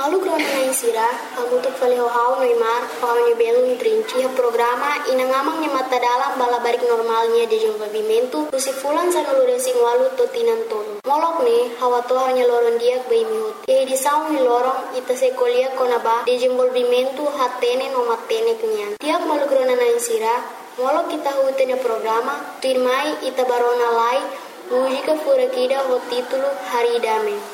Malu krona na insira, hamutuk faleho hau Neymar, hau ni belum trinci programa inangamang ni mata dalam balabarik normalnya de desenvolvimento, fulan sanulu resing walu totinan tonu. Molok ni, hawa toha nya loron diak bai mihut. Ye di saung ni lorong ita sekolia konaba desenvolvimento hatene no matene kenyan. Tiap malu krona na insira, molok kita hutenya programa, tuirmai ita barona lai, música furakida ho título Haridame.